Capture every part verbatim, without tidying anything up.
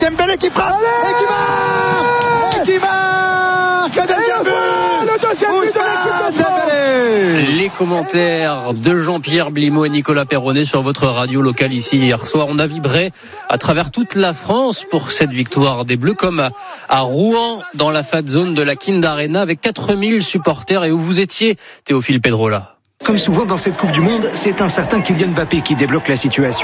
Dembélé qui frappe et qui marque et qui marque le deuxième but, le deuxième but de l'équipe de France. Les commentaires de Jean-Pierre Blimaud et Nicolas Perronnet sur votre radio locale ici hier soir. On a vibré à travers toute la France pour cette victoire des Bleus, comme à, à Rouen dans la Fat Zone de la Kind Arena avec quatre mille supporters, et où vous étiez, Théophile Pedrola. Comme souvent dans cette Coupe du Monde, c'est un certain Kylian Mbappé qui débloque la situation.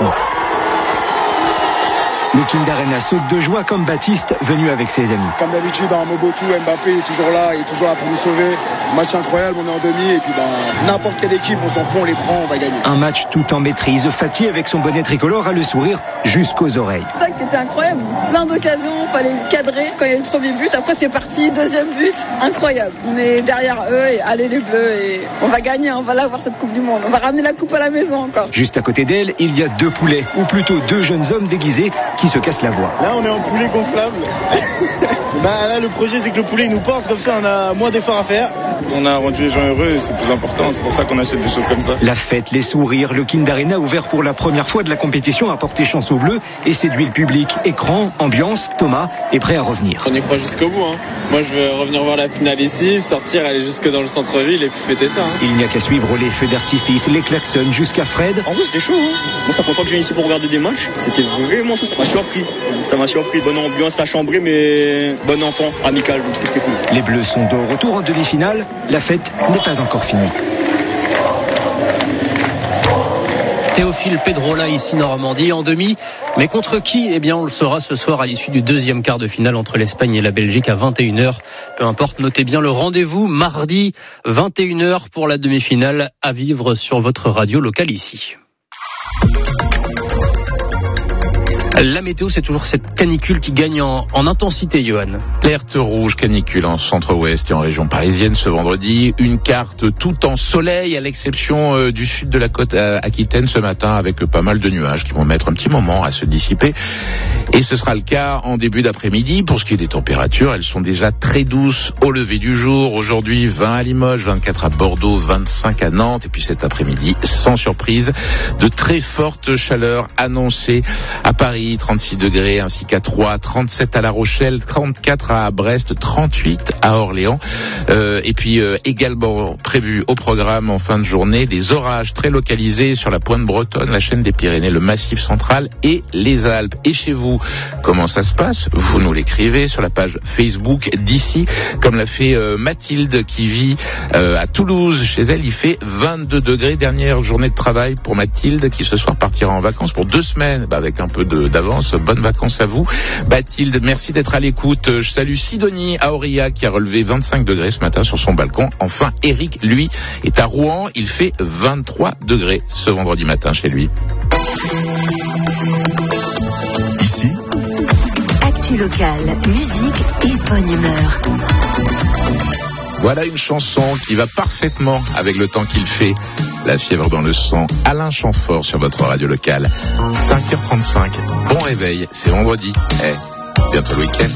Le Kind Arena saute de joie comme Baptiste, venu avec ses amis. Comme d'habitude, hein, Mobutu, Mbappé est toujours là, il est toujours là pour nous sauver. Match incroyable, on est en demi, et puis bah, n'importe quelle équipe, on s'en fout, on les prend, on va gagner. Un match tout en maîtrise. Fati, avec son bonnet tricolore, a le sourire jusqu'aux oreilles. C'est ça qui était incroyable. Plein d'occasions, fallait cadrer quand il y a eu le premier but. Après, c'est parti, deuxième but. Incroyable. On est derrière eux, et allez les Bleus, et on va gagner, on va là voir cette Coupe du Monde. On va ramener la coupe à la maison encore. Juste à côté d'elle, il y a deux poulets, ou plutôt deux jeunes hommes déguisés qui se cassent la voix. Là, on est en poulet gonflable. Bah là, le projet, c'est que le poulet il nous porte, comme ça on a moins d'efforts à faire. On a rendu les gens heureux, c'est plus important, c'est pour ça qu'on achète des choses comme ça. La fête, les sourires, le Kind Arena, ouvert pour la première fois de la compétition, a porté chance aux Bleus et séduit le public. Écran, ambiance, Thomas est prêt à revenir. On y croit jusqu'au bout, hein. Moi je veux revenir voir la finale ici, sortir, aller jusque dans le centre-ville et puis fêter ça, hein. Il n'y a qu'à suivre les feux d'artifice, les klaxons jusqu'à Fred. En vrai c'était chaud, hein. Moi ça prend fois que je viens ici pour regarder des matchs, c'était vraiment ça, ça m'a surpris. Ça m'a surpris, bonne ambiance à chambrer, mais bon enfant, amical, donc c'était cool. Les Bleus sont de retour en demi-finale, la fête n'est pas encore finie. Théophile Pedrola ici Normandie en demi, mais contre qui? Eh bien on le saura ce soir à l'issue du deuxième quart de finale entre l'Espagne et la Belgique à vingt et une heures. Peu importe, notez bien le rendez-vous mardi vingt et une heures pour la demi-finale à vivre sur votre radio locale ici. La météo, c'est toujours cette canicule qui gagne en, en intensité, Johan. Alerte rouge canicule en centre-ouest et en région parisienne ce vendredi. Une carte tout en soleil, à l'exception euh, du sud de la côte euh, aquitaine ce matin, avec euh, pas mal de nuages qui vont mettre un petit moment à se dissiper. Et ce sera le cas en début d'après-midi. Pour ce qui est des températures, elles sont déjà très douces au lever du jour. Aujourd'hui, vingt à Limoges, vingt-quatre à Bordeaux, vingt-cinq à Nantes. Et puis cet après-midi, sans surprise, de très fortes chaleurs annoncées à Paris. trente-six degrés ainsi qu'à Troyes, trente-sept à La Rochelle, trente-quatre à Brest, trente-huit à Orléans. Euh, et puis euh, également prévu au programme en fin de journée des orages très localisés sur la pointe bretonne, la chaîne des Pyrénées, le Massif central et les Alpes. Et chez vous, comment ça se passe? Vous nous l'écrivez sur la page Facebook d'ici, comme l'a fait euh, Mathilde qui vit euh, à Toulouse. Chez elle, il fait vingt-deux degrés. Dernière journée de travail pour Mathilde qui ce soir partira en vacances pour deux semaines, bah, avec un peu de d'avance. Bonnes vacances à vous. Mathilde, merci d'être à l'écoute. Je salue Sidonie à Aurillac qui a relevé vingt-cinq degrés ce matin sur son balcon. Enfin, Eric, lui, est à Rouen. Il fait vingt-trois degrés ce vendredi matin chez lui. Ici, actu locale, musique et bonne humeur. Voilà une chanson qui va parfaitement avec le temps qu'il fait. La fièvre dans le sang, Alain Chamfort sur votre radio locale. cinq heures trente-cinq, bon réveil, c'est vendredi. Eh, bientôt le week-end.